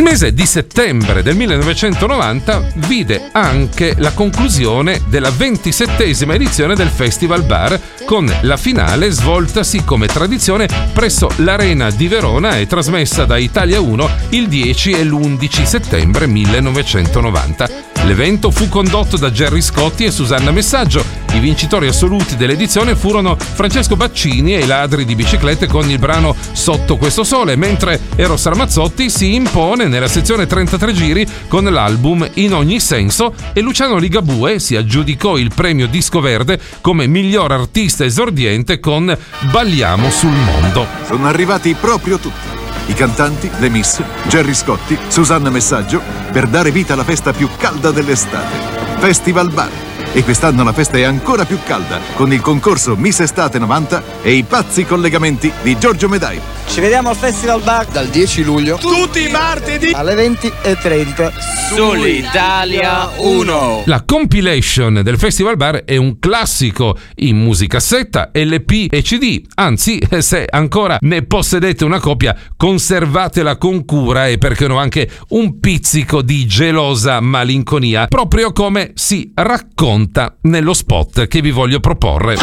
mese di settembre del 1990 vide anche la conclusione della 27esima edizione del Festival Bar, con la finale svoltasi come tradizione presso l'Arena di Verona e trasmessa da Italia 1 il 10 e l'11 settembre 1990. L'evento fu condotto da Gerry Scotti e Susanna Messaggio. I vincitori assoluti dell'edizione furono Francesco Baccini e i Ladri di Biciclette con il brano Sotto questo sole, mentre Eros Ramazzotti si impone nella sezione 33 giri con l'album In ogni senso, e Luciano Ligabue si aggiudicò il premio Disco Verde come miglior artista esordiente con Balliamo sul mondo. Sono arrivati proprio tutti. I cantanti, le miss, Gerry Scotti, Susanna Messaggio, per dare vita alla festa più calda dell'estate, Festival Bar. E quest'anno la festa è ancora più calda con il concorso Miss Estate 90 e i pazzi collegamenti di Giorgio Medai. Ci vediamo al Festival Bar dal 10 luglio, tutti i martedì alle 20:30 su Italia 1. La compilation del Festival Bar è un classico in musicassetta, LP e CD. Anzi, se ancora ne possedete una copia, conservatela con cura e perché no anche un pizzico di gelosa malinconia, proprio come si racconta nello spot che vi voglio proporre.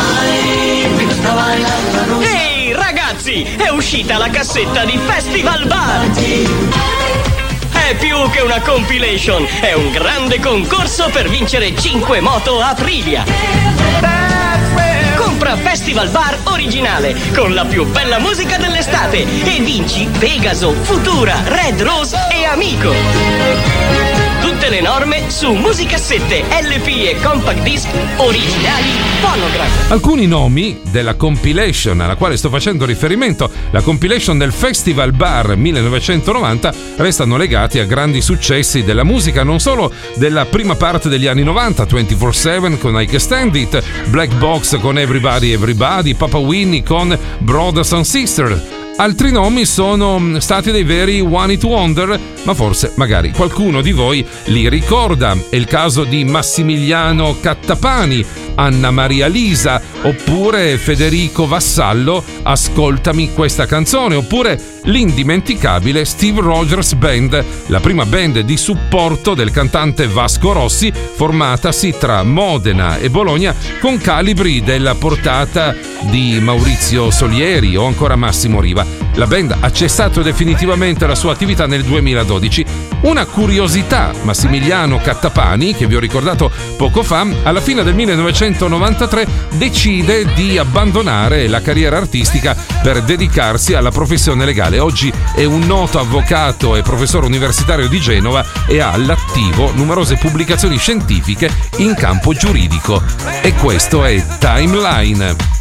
Ehi ragazzi, è uscita la cassetta di Festival Bar! È più che una compilation, è un grande concorso per vincere 5 moto Aprilia. Compra Festival Bar originale con la più bella musica dell'estate e vinci Pegaso, Futura, Red Rose e Amico. Tutte le norme su musicassette, LP e compact disc originali Phonogram. Alcuni nomi della compilation alla quale sto facendo riferimento, la compilation del Festival Bar 1990, restano legati a grandi successi della musica, non solo della prima parte degli anni 90, 24/7 con I Can Stand It, Black Box con Everybody Everybody, Papa Winnie con Brothers and Sisters. Altri nomi sono stati dei veri one hit wonder, ma forse magari qualcuno di voi li ricorda. È il caso di Massimiliano Cattapani, Anna Maria Lisa, oppure Federico Vassallo, Ascoltami questa canzone, oppure l'indimenticabile Steve Rogers Band, la prima band di supporto del cantante Vasco Rossi, formatasi tra Modena e Bologna con calibri della portata di Maurizio Solieri o ancora Massimo Riva. La band ha cessato definitivamente la sua attività nel 2012. Una curiosità: Massimiliano Cattapani, che vi ho ricordato poco fa, alla fine del 1993 decide di abbandonare la carriera artistica per dedicarsi alla professione legale. Oggi è un noto avvocato e professore universitario di Genova e ha all'attivo numerose pubblicazioni scientifiche in campo giuridico. E questo è Timeline.